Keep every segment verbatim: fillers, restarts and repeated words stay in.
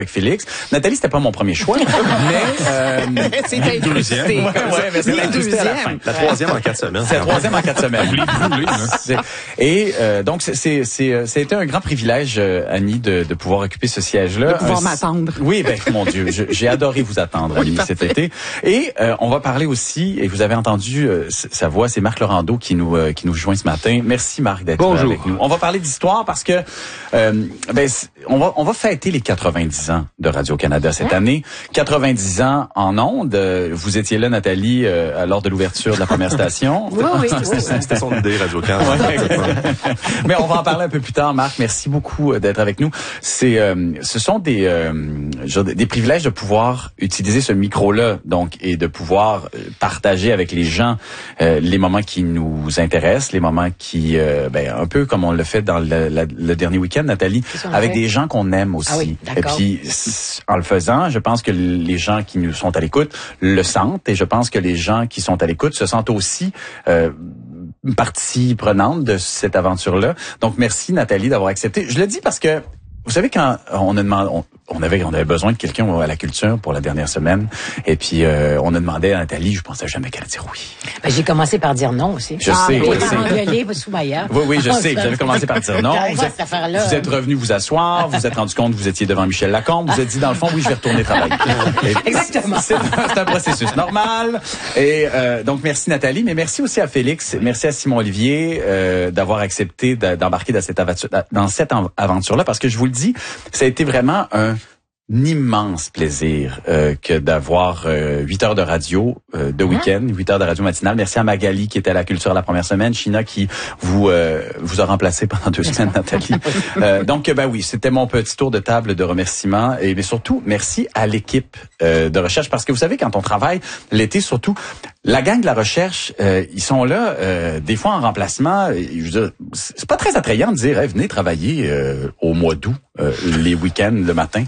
avec Félix. Nathalie, c'était pas mon premier choix, mais euh, c'était le deuxième. Ouais, ouais, mais c'est la deuxième à la fin. La troisième en quatre semaines. C'est la troisième en quatre semaines. Et euh, donc c'est c'est c'est c'était un grand privilège, euh, Annie, de, de pouvoir occuper ce siège-là. De pouvoir un, m'attendre. Oui, ben mon Dieu, je, j'ai adoré vous attendre, Annie, oui, cet été. Et euh, on va parler aussi, et vous avez entendu euh, sa voix, c'est Marc Laurando qui nous euh, qui nous joint ce matin. Merci Marc d'être Bonjour. avec nous. On va parler d'histoire parce que euh, ben on va on va fêter les quatre-vingt-dix ans de Radio-Canada cette année. quatre-vingt-dix ans en ondes. Vous étiez là, Nathalie, euh, lors de l'ouverture de la première station. Oui, oui, oui. C'était son idée, Radio-Canada. Ouais. Mais on va en parler un peu plus tard. Marc, merci beaucoup d'être avec nous. C'est, euh, ce sont des, euh, genre des privilèges de pouvoir utiliser ce micro-là, donc, et de pouvoir partager avec les gens euh, les moments qui nous intéressent, les moments qui, euh, ben, un peu comme on l'a fait dans le, la, le dernier week-end, Nathalie, avec des gens qu'on aime aussi. Ah oui, et puis, en le faisant, je pense que les gens qui nous sont à l'écoute le sentent, et je pense que les gens qui sont à l'écoute se sentent aussi euh, partie prenante de cette aventure-là. Donc, merci Nathalie d'avoir accepté. Je le dis parce que, vous savez, quand on a demandé, on, on avait, on avait besoin de quelqu'un à la culture pour la dernière semaine, et puis euh, on a demandé à Nathalie, je pensais jamais qu'elle allait dire oui. Ben, j'ai commencé par dire non aussi. Je ah, sais, oui, je sais. engueulé, Soumaya. Oui, oui, je sais. Vous avez commencé par dire non. Vous êtes, cette vous êtes revenu vous asseoir, vous vous êtes rendu compte que vous étiez devant Michel Lacombe, vous vous êtes dit, dans le fond, oui, je vais retourner travailler. Et exactement. C'est, c'est un processus normal. Et euh, donc, merci Nathalie, mais merci aussi à Félix, merci à Simon Olivier euh, d'avoir accepté d'embarquer dans cette aventure, dans cette aventure-là, parce que je vous le dis, ça a été vraiment un immense plaisir euh, que d'avoir euh, huit heures de radio euh, de week-end, huit heures de radio matinale. Merci à Magali qui était à la culture la première semaine, China qui vous euh, vous a remplacé pendant deux semaines, Nathalie. Euh, donc ben oui, c'était mon petit tour de table de remerciements, et mais surtout merci à l'équipe euh, de recherche, parce que vous savez, quand on travaille l'été, surtout la gang de la recherche, euh, ils sont là euh, des fois en remplacement. Je veux dire, c'est pas très attrayant de dire hey, venez travailler euh, au mois d'août euh, les week-ends le matin.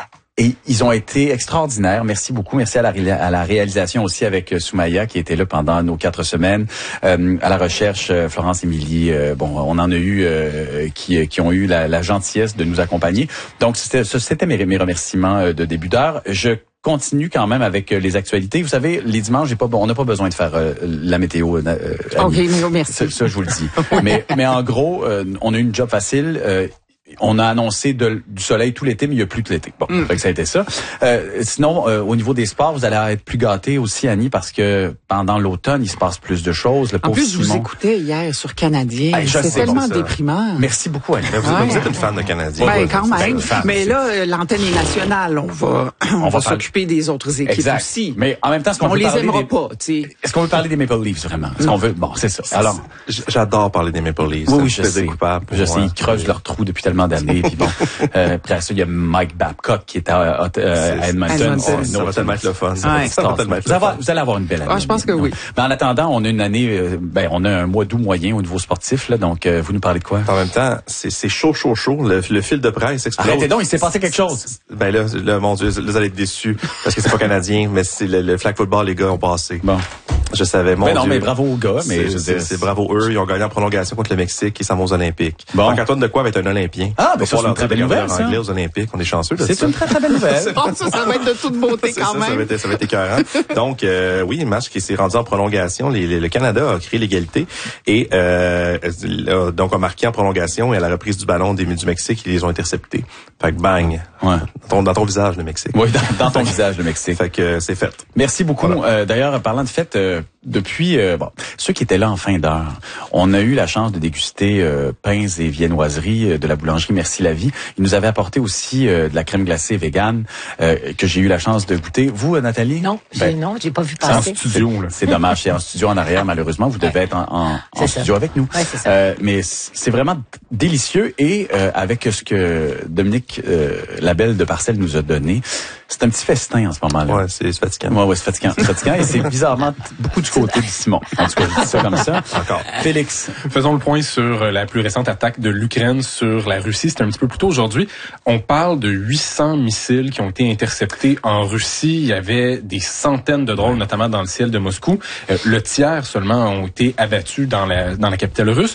Et ils ont été extraordinaires. Merci beaucoup. Merci à la, ré- à la réalisation aussi avec euh, Soumaya qui était là pendant nos quatre semaines. Euh, à la recherche, euh, Florence Émilie. Euh, bon, on en a eu euh, qui, qui ont eu la, la gentillesse de nous accompagner. Donc, c'était, c'était mes, mes remerciements de début d'heure. Je continue quand même avec les actualités. Vous savez, les dimanches, j'ai pas, on n'a pas besoin de faire euh, la météo. Euh, OK, merci. Ça, ça, je vous le dis. mais, mais en gros, euh, on a eu une job facile. Euh, On a annoncé de, du soleil tout l'été, mais il n'y a plus que l'été. Bon, mm. fait que ça a été ça. Euh, sinon, euh, au niveau des sports, vous allez être plus gâtés aussi, Annie, parce que pendant l'automne, il se passe plus de choses. Le en plus, Simon, je vous écoutais hier sur Canadien. Hey, c'est sais, tellement bon, déprimant. Merci beaucoup, Annie. Mais vous, ouais. vous êtes une fan de Canadien. Ben, ouais, quand même. Mais aussi. là, l'antenne est nationale. On va, on, on va, va s'occuper des autres équipes exact. aussi. Mais en même temps, est-ce qu'on on veut les parler aimera des... pas, tu sais. Est-ce qu'on veut parler des Maple Leafs vraiment? Est-ce qu'on veut? Bon, c'est ça. Alors, j'adore parler des Maple Leafs. Oui, oui, je sais. Coupable je sais, ils creusent leur trou depuis tellement d'années. Puis bon, euh, après ça, il y a Mike Babcock qui est à, à, à Edmonton. Edmonton. Oh, ça va tellement être le fun. Ça ouais. va tellement être vous, le fun. vous allez avoir une belle année. Ah, je pense que oui. Mais en attendant, on a une année, euh, ben, on a un mois d'août moyen au niveau sportif, là. Donc, euh, vous nous parlez de quoi? En même temps, c'est, c'est chaud, chaud, chaud. Le, le fil de presse explose. Arrêtez donc, il s'est passé quelque chose. Ben là, là, mon Dieu, là, vous allez être déçus parce que c'est pas canadien, mais c'est le, le flag football, les gars ont passé. Bon. Je savais, mon mais non, Dieu. mais bravo aux gars, mais c'est, je c'est, dire, c'est bravo eux. Ils ont gagné en prolongation contre le Mexique et s'en vont aux Olympiques. Bon. Donc, Antoine de quoi va être un Olympien? Ah, ben ça, c'est une très belle nouvelle, ça. Anglais aux Olympiques. On est chanceux de c'est ça. une très, très belle nouvelle. ça, ça va être de toute beauté quand ça, même. Ça va être, ça va être écœurant. Donc, euh, oui, un match qui s'est rendu en prolongation. Les, les, le Canada a créé l'égalité et euh, là, donc a marqué en prolongation et à la reprise du ballon des du Mexique, ils les ont interceptés. Fait que bang, ouais. dans, ton, dans ton visage, le Mexique. Oui, dans, dans ton visage, le Mexique. Fait que euh, c'est fait. Merci beaucoup. Voilà. Euh, d'ailleurs, parlant de fête, euh, depuis euh, bon, ceux qui étaient là en fin d'heure, on a eu la chance de déguster euh, pains et viennoiseries euh, de la boulangerie Merci la Vie. Ils nous avaient apporté aussi euh, de la crème glacée végane euh, que j'ai eu la chance de goûter. Vous, euh, Nathalie? Non, j'ai, ben, non, j'ai pas vu passer. passer. C'est en studio, là. C'est dommage, c'est en studio en arrière, malheureusement. Vous devez être en, en, en studio avec nous. Ouais, c'est ça. Euh, mais c'est vraiment délicieux et euh, avec ce que Dominique euh, Labelle de Parcelles nous a donné, c'est un petit festin en ce moment-là. Ouais, c'est, c'est fatigant. Ouais, ouais, c'est fatigant, c'est fatigant et c'est bizarrement beaucoup du côté de Simon. En tout cas, je dis ça comme ça. Encore. Félix. Faisons le point sur la plus récente attaque de l'Ukraine sur la Russie. C'était un petit peu plus tôt aujourd'hui. On parle de huit cents missiles qui ont été interceptés en Russie. Il y avait des centaines de drones, notamment dans le ciel de Moscou. Euh, le tiers seulement ont été abattus dans la, dans la capitale russe.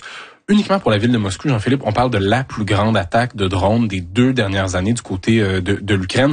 uniquement pour la ville de Moscou, Jean-Philippe, on parle de la plus grande attaque de drones des deux dernières années du côté euh, de, de l'Ukraine.